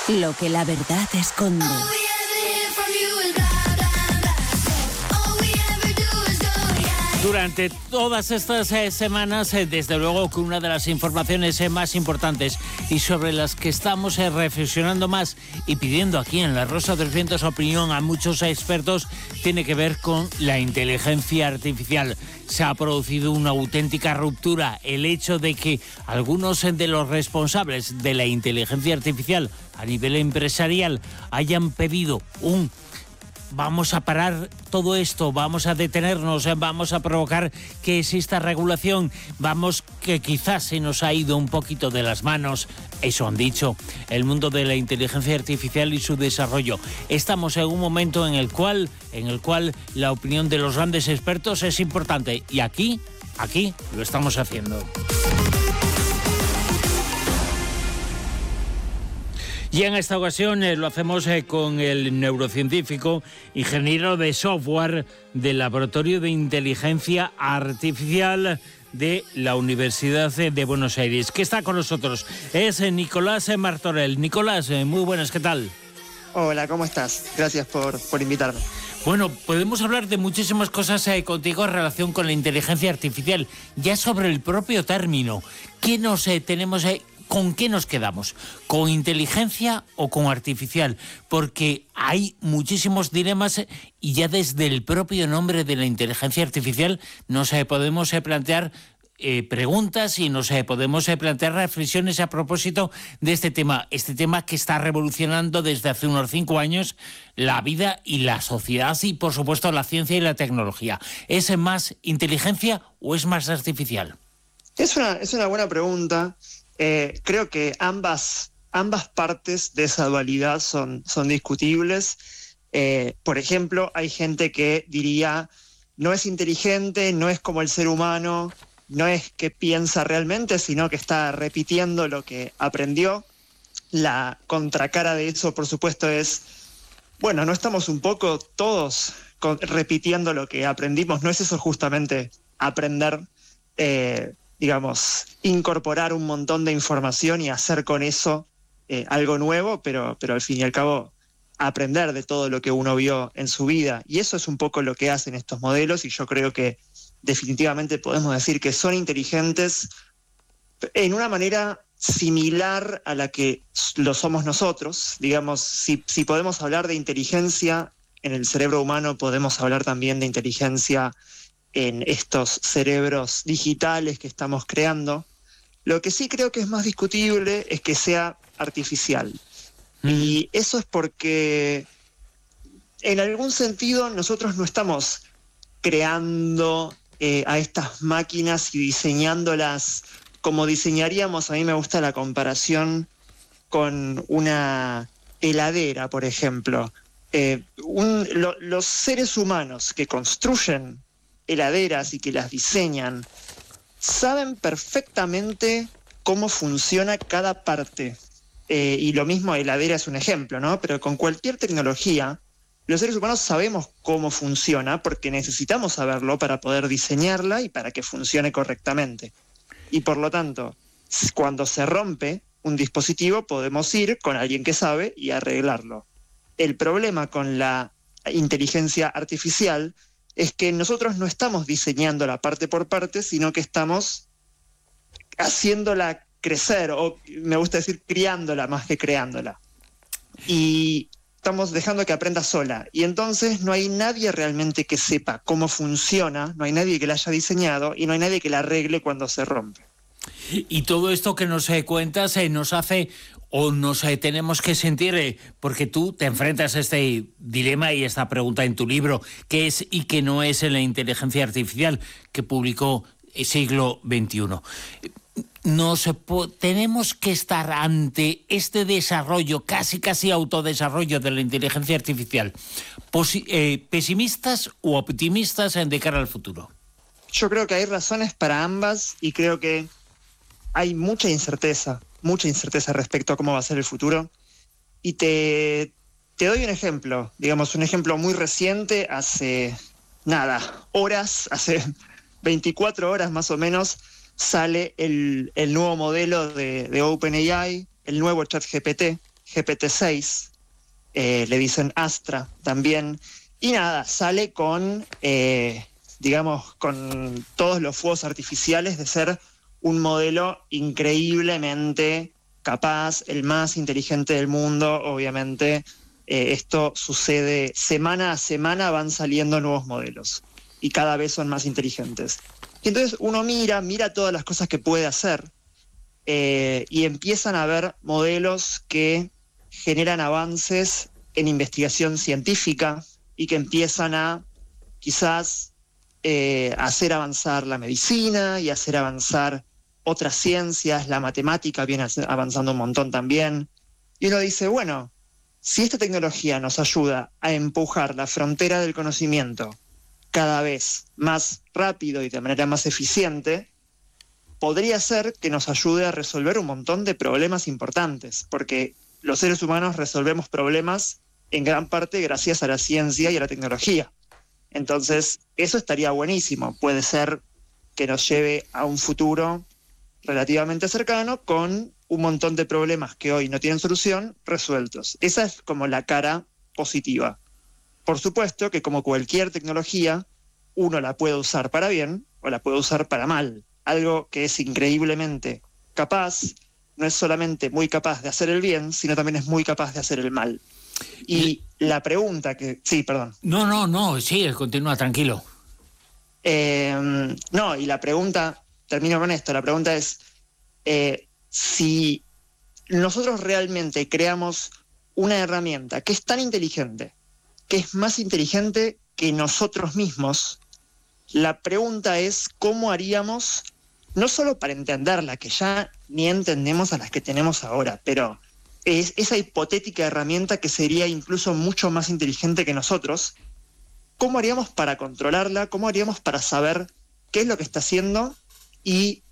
Lo que la verdad esconde. Durante todas estas semanas, desde luego que una de las informaciones más importantes y sobre las que estamos reflexionando más y pidiendo aquí en La Rosa de los Vientos opinión a muchos expertos, tiene que ver con la inteligencia artificial. Se ha producido una auténtica ruptura. El hecho de que algunos de los responsables de la inteligencia artificial a nivel empresarial hayan pedido vamos a parar todo esto, vamos a detenernos, vamos a provocar que exista regulación, que quizás se nos ha ido un poquito de las manos. Eso han dicho el mundo de la inteligencia artificial y su desarrollo. Estamos en un momento en el cual la opinión de los grandes expertos es importante y aquí lo estamos haciendo. Y en esta ocasión lo hacemos con el neurocientífico, ingeniero de software del Laboratorio de Inteligencia Artificial de la Universidad de Buenos Aires, que está con nosotros. Es Nicolás Martorell. Nicolás, muy buenas, ¿qué tal? Hola, ¿cómo estás? Gracias por invitarme. Bueno, podemos hablar de muchísimas cosas contigo en relación con la inteligencia artificial. Ya sobre el propio término, ¿qué nos tenemos ¿con qué nos quedamos? ¿Con inteligencia o con artificial? Porque hay muchísimos dilemas y ya desde el propio nombre de la inteligencia artificial nos podemos plantear preguntas y nos podemos plantear reflexiones a propósito de este tema que está revolucionando desde hace unos 5 años la vida y la sociedad y, por supuesto, la ciencia y la tecnología. ¿Es más inteligencia o es más artificial? Es una buena pregunta. Creo que ambas partes de esa dualidad son discutibles. Por ejemplo, hay gente que diría, no es inteligente, no es como el ser humano, no es que piensa realmente, sino que está repitiendo lo que aprendió. La contracara de eso, por supuesto, es, bueno, ¿no estamos un poco todos repitiendo lo que aprendimos? ¿No es eso justamente aprender, incorporar un montón de información y hacer con eso algo nuevo, pero al fin y al cabo aprender de todo lo que uno vio en su vida? Y eso es un poco lo que hacen estos modelos, y yo creo que definitivamente podemos decir que son inteligentes en una manera similar a la que lo somos nosotros. Digamos, si podemos hablar de inteligencia en el cerebro humano, podemos hablar también de inteligencia en estos cerebros digitales que estamos creando. Lo que sí creo que es más discutible es que sea artificial. Y eso es porque en algún sentido nosotros no estamos creando a estas máquinas y diseñándolas como diseñaríamos. A mí me gusta la comparación con una heladera, por ejemplo. Los seres humanos que construyen heladeras y que las diseñan saben perfectamente cómo funciona cada parte. Y lo mismo, heladera es un ejemplo, ¿no? Pero con cualquier tecnología, los seres humanos sabemos cómo funciona porque necesitamos saberlo para poder diseñarla y para que funcione correctamente. Y por lo tanto, cuando se rompe un dispositivo, podemos ir con alguien que sabe y arreglarlo. El problema con la inteligencia artificial es que nosotros no estamos diseñándola parte por parte, sino que estamos haciéndola crecer, o me gusta decir criándola más que creándola. Y estamos dejando que aprenda sola. Y entonces no hay nadie realmente que sepa cómo funciona, no hay nadie que la haya diseñado y no hay nadie que la arregle cuando se rompe. Y todo esto que nos cuentas nos hace o nos tenemos que sentir, porque tú te enfrentas a este dilema y esta pregunta en tu libro, ¿qué es y qué no es la inteligencia artificial?, que publicó Siglo XXI. Tenemos que estar ante este desarrollo, casi autodesarrollo de la inteligencia artificial, pesimistas u optimistas de cara al futuro. Yo creo que hay razones para ambas y creo que hay mucha incerteza respecto a cómo va a ser el futuro. Y te doy un ejemplo, digamos, un ejemplo muy reciente. Hace horas, hace 24 horas más o menos, sale el nuevo modelo de OpenAI, el nuevo ChatGPT, GPT-6, le dicen Astra también, y nada, sale con, con todos los fuegos artificiales de ser un modelo increíblemente capaz, el más inteligente del mundo. Obviamente esto sucede semana a semana, van saliendo nuevos modelos y cada vez son más inteligentes. Y entonces uno mira todas las cosas que puede hacer y empiezan a haber modelos que generan avances en investigación científica y que empiezan a quizás hacer avanzar la medicina y hacer avanzar otras ciencias. La matemática viene avanzando un montón también. Y uno dice, bueno, si esta tecnología nos ayuda a empujar la frontera del conocimiento cada vez más rápido y de manera más eficiente, podría ser que nos ayude a resolver un montón de problemas importantes, porque los seres humanos resolvemos problemas en gran parte gracias a la ciencia y a la tecnología. Entonces, eso estaría buenísimo. Puede ser que nos lleve a un futuro relativamente cercano con un montón de problemas que hoy no tienen solución resueltos. Esa es como la cara positiva. Por supuesto que, como cualquier tecnología, uno la puede usar para bien o la puede usar para mal. Algo que es increíblemente capaz, no es solamente muy capaz de hacer el bien, sino también es muy capaz de hacer el mal. Y la pregunta que... Sí, perdón. No, sigue, continúa, tranquilo. No, y la pregunta, termino con esto, la pregunta es si nosotros realmente creamos una herramienta que es tan inteligente, que es más inteligente que nosotros mismos, la pregunta es cómo haríamos, no solo para entenderla, que ya ni entendemos a las que tenemos ahora, pero es esa hipotética herramienta que sería incluso mucho más inteligente que nosotros, ¿cómo haríamos para controlarla? ¿Cómo haríamos para saber qué es lo que está haciendo y